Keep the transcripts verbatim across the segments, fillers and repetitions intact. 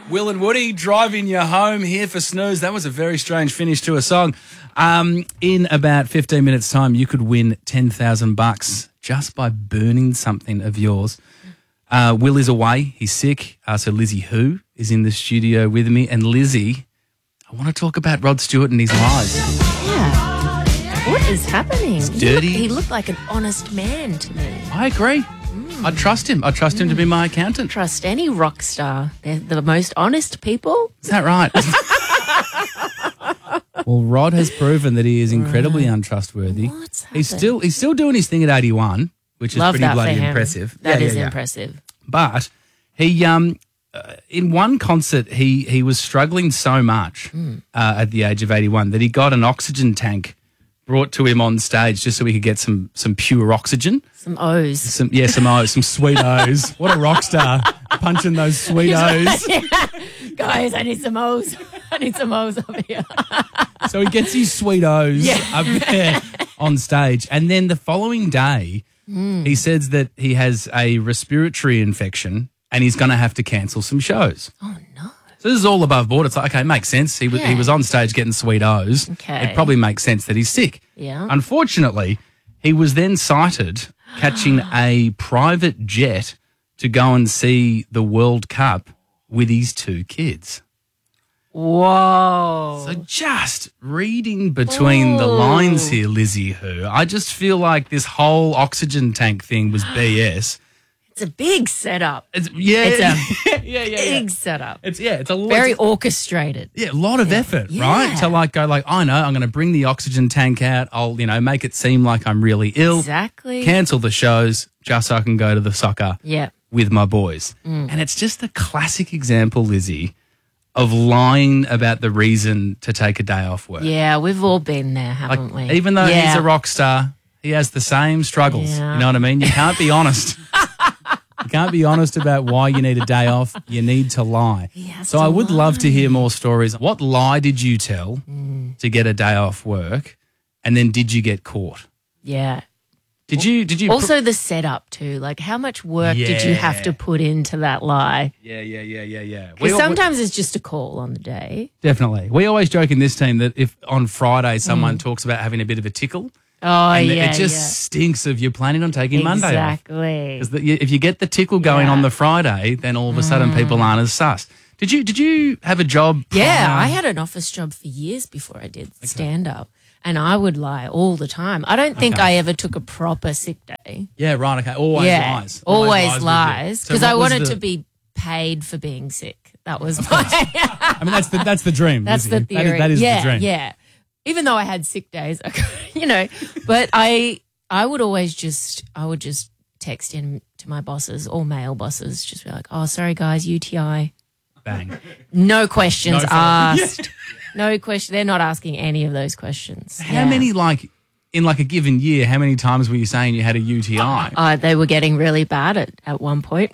Will and Woody driving you home here for Snooze. That was a very strange finish to a song. Um, in about fifteen minutes' time, you could win ten thousand bucks just by burning something of yours. Uh, Will is away. He's sick. Uh, so Lizzie Who is in the studio with me. And Lizzie, I want to talk about Rod Stewart and his lies. Yeah. What is happening? It's He dirty. looked, he looked like an honest man to me. I agree. I trust him. I trust him to be my accountant. Trust any rock star. They're the most honest people. Is that right? Well, Rod has proven that he is incredibly Right. untrustworthy. What's He's happened? still he's still doing his thing at eighty-one, which is Love pretty that bloody for him. impressive. That Yeah, is yeah, yeah. impressive. But he um uh, in one concert he he was struggling so much Hmm. uh, at the age of eighty-one that he got an oxygen tank brought to him on stage just so he could get some some pure oxygen. Some O's. Some yeah, some O's, some sweet O's. What a rock star punching those sweet O's. Guys, I need some O's. I need some O's up here. So he gets his sweet O's Yeah. up there on stage. And then the following day, Mm. he says that he has a respiratory infection and he's going to have to cancel some shows. Oh, no. So this is all above board. It's like, okay, it makes sense. He, was he Yeah. was on stage getting sweet O's. Okay. It probably makes sense that he's sick. Yeah. Unfortunately, he was then cited catching a private jet to go and see the World Cup with his two kids. Whoa. So just reading between the lines here, Lizzie Who, I just feel like this whole oxygen tank thing was B S. It's a big setup. It's, yeah, It's a yeah, yeah, yeah. big setup. It's yeah, it's a lot, Very orchestrated. yeah, a lot of effort, right? Yeah. To like go like, I know, I'm going to bring the oxygen tank out. I'll you know make it seem like I'm really ill. Exactly. Cancel the shows just so I can go to the soccer Yeah. with my boys. Mm. And it's just a classic example, Lizzie, of lying about the reason to take a day off work. Yeah, we've all been there, haven't Like, we? even though yeah. he's a rock star, he has the same struggles. Yeah. You know what I mean? You can't be honest. You can't be honest about why you need a day off. You need to lie. has So to I would love to lie. hear more stories. What lie did you tell Mm. to get a day off work? And then did you get caught? Yeah. Did you did you Also the setup too. Like how much work did you have Yeah. to put into that lie? Yeah, yeah, yeah, yeah, yeah. We Because al- sometimes it's just a call on the day. Definitely. We always joke in this team that if on Friday someone talks about having a bit of a tickle, Oh, and yeah, it just yeah. stinks of you planning on taking Monday off. Exactly. Because if you get the tickle going Yeah. on the Friday, then all of a sudden people aren't as sus. Did you did you have a job? Yeah, prior? I had an office job for years before I did stand up, and I would lie all the time. I don't think Okay. I ever took a proper sick day. Yeah, right. Okay. Always yeah, lies. always with you. lies So because what I was wanted the- to be paid for being sick. That was my. I mean, that's the that's the dream. That's Lizzie. the theory. That is, that is yeah, the dream. yeah. Even though I had sick days, you know, but I I would always just I would just text in to my bosses, all male bosses, just be like, "Oh, sorry guys, U T I." Bang. No questions No follow-up. asked. No question. They're not asking any of those questions. How Yeah. many like in like a given year? How many times were you saying you had a U T I? Uh, they were getting really bad at at one point.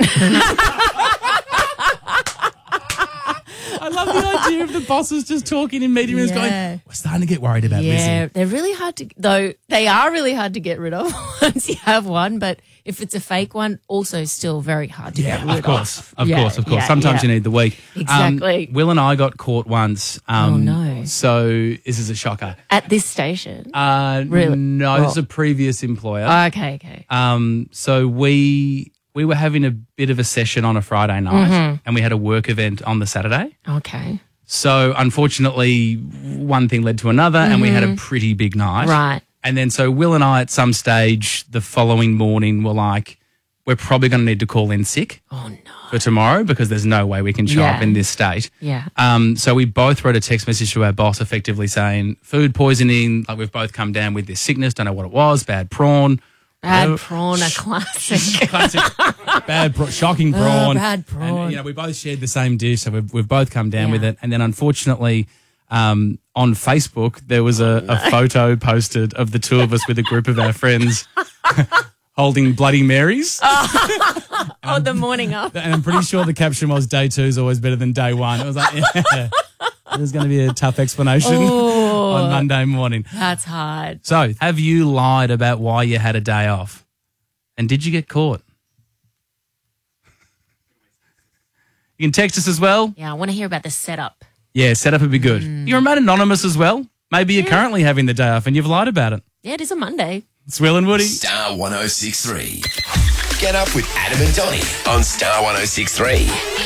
I love the idea of the bosses just talking in meeting rooms, Yeah. going, "We're starting to get worried about Yeah, Lizzie." they're really hard to, though they are really hard to get rid of once you have one, but if it's a fake one, also still very hard to Yeah, get rid of course, of. of Yeah, course, of course. yeah, Sometimes yeah. you need the week. Exactly. Um, Will and I got caught once. Um, Oh, no. So this is a shocker. At this station? Uh, Really? No, Well- this is a previous employer. okay, okay. Um, so we we were having a bit of a session on a Friday night, Mm-hmm. and we had a work event on the Saturday. Okay. So unfortunately, one thing led to another, and we had a pretty big night. Mm-hmm. Right. And then so Will and I, at some stage the following morning, were like, "We're probably going to need to call in sick Oh, no. for tomorrow because there's no way we can show Yeah. up in this state." Yeah. Um, so we both wrote a text message to our boss effectively saying, "Food poisoning, like we've both come down with this sickness, don't know what it was, bad prawn." Bad whatever. prawn, a classic. Classic. Bad, pra- shocking prawn. Oh, bad prawn. And, you know, we both shared the same dish, so we've, we've both come down Yeah. with it. And then unfortunately, um, on Facebook, there was a, a photo posted of the two of us with a group of our friends holding Bloody Marys. oh, the morning up. And I'm pretty sure the caption was, "Day two is always better than day one." It was like, yeah, there's going to be a tough explanation Oh. on Monday morning. That's hard. So, have you lied about why you had a day off? And did you get caught? You can text us as well. Yeah, I want to hear about the setup. Yeah, setup would be good. Mm. You remain anonymous as well. Maybe you're Yeah. currently having the day off and you've lied about it. Yeah, it is a Monday. It's Will and Woody. Star one oh six three. Get up with Adam and Donny on Star one oh six three.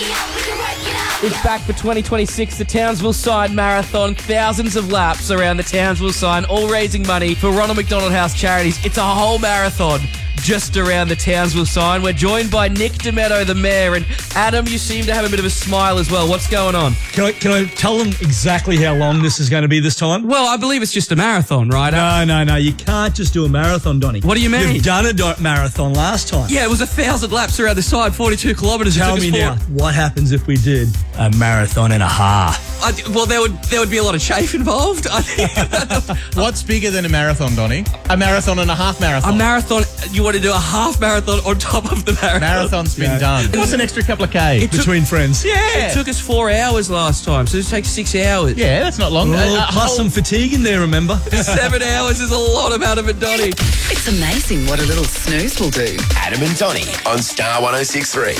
It's back for twenty twenty-six, the Townsville Sign Marathon. Thousands of laps around the Townsville Sign, all raising money for Ronald McDonald House Charities. It's a whole marathon just around the Townsville Sign. We're joined by Nick Demetto, the mayor, and Adam, you seem to have a bit of a smile as well. What's going on? Can I, can I tell them exactly how long this is going to be this time? Well, I believe it's just a marathon, right? No, no, no. You can't just do a marathon, Donny. What do you mean? You've done a do- marathon last time. Yeah, it was a thousand laps around the side, forty-two kilometres. It Tell took us me four- now, what happens if we did a marathon and a half? I, well, there would there would be a lot of chafe involved. I think What's bigger than a marathon, Donny? A marathon and a half a marathon. marathon. You want to do a half marathon on top of the marathon? Marathon's been Yeah. done. What's an extra couple of K? Between friends. Yeah. It took us four hours last time, so it takes six hours. Yeah, that's not long. Well, A- a plus whole- some fatigue in there, remember? Seven hours is a lot of Adam and Donny. It's amazing what a little snooze will do. Adam and Donny on Star one oh six three.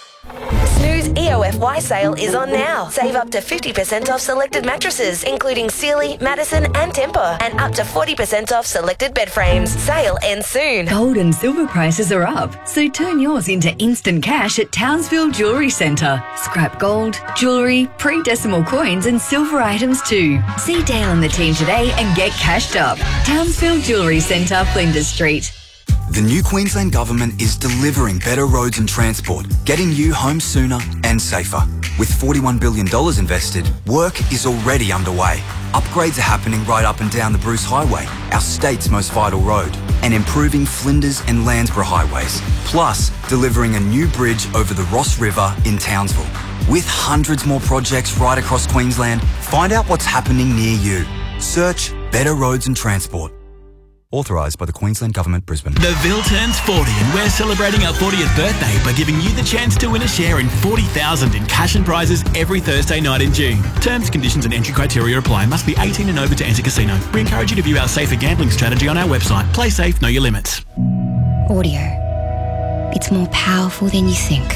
Snooze E O F Y sale is on now. Save up to fifty percent off selected mattresses, including Sealy, Madison and Tempur, and up to forty percent off selected bed frames. Sale ends soon. Gold and silver prices are up, so turn yours into instant cash at Townsville Jewellery Centre. Scrap gold, jewellery, pre-decimal coins and silver items too. See Dale and the team today and get cashed up. Townsville Jewellery Centre, Flinders Street. The new Queensland Government is delivering better roads and transport, getting you home sooner and safer. With forty-one billion dollars invested, work is already underway. Upgrades are happening right up and down the Bruce Highway, our state's most vital road, and improving Flinders and Landsborough highways, plus delivering a new bridge over the Ross River in Townsville. With hundreds more projects right across Queensland, find out what's happening near you. Search Better Roads and Transport. Authorised by the Queensland Government, Brisbane. The Ville turns forty and we're celebrating our fortieth birthday by giving you the chance to win a share in forty thousand dollars in cash and prizes every Thursday night in June. Terms, conditions and entry criteria apply. Must be eighteen and over to enter casino. We encourage you to view our safer gambling strategy on our website. Play safe, know your limits. Audio. It's more powerful than you think.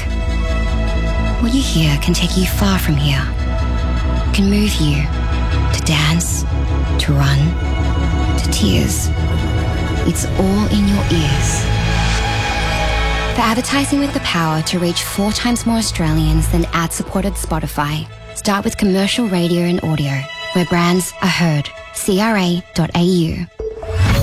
What you hear can take you far from here. Can move you to dance, to run, to tears. It's all in your ears. For advertising with the power to reach four times more Australians than ad-supported Spotify, start with commercial radio and audio, where brands are heard. C R A dot A U.